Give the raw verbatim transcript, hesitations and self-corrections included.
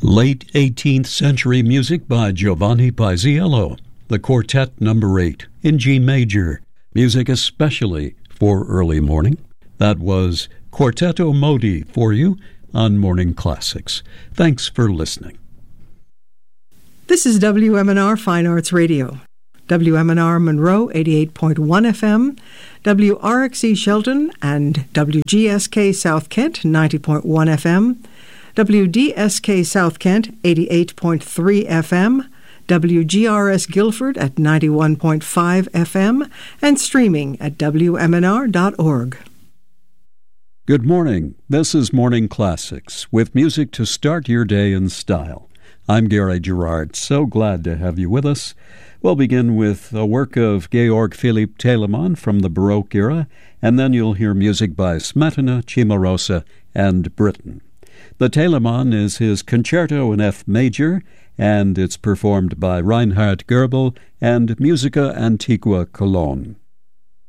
Late eighteenth century music by Giovanni Paisiello, the Quartet Number eight in G major, music especially for early morning. That was Quartetto Modi for you on Morning Classics. Thanks for listening. This is W M N R Fine Arts Radio. W M N R Monroe eighty-eight point one F M, W R X E Shelton and W G S K South Kent ninety point one F M, W D S K South Kent eighty-eight point three F M, W G R S Guilford at ninety-one point five F M, and streaming at W M N R dot org. Good morning. This is Morning Classics, with music to start your day in style. I'm Gary Gerard. So glad to have you with us. We'll begin with a work of Georg Philipp Telemann from the Baroque era, and then you'll hear music by Smetana, Cimarosa, and Britten. The Telemann is his concerto in F major, and it's performed by Reinhard Goebel and Musica Antiqua Cologne.